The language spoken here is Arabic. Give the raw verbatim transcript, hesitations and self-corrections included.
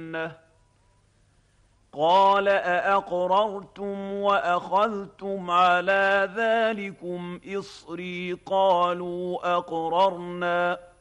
الجنة قال أأقررتم وأخذتم على ذلكم إصري قالوا أقررنا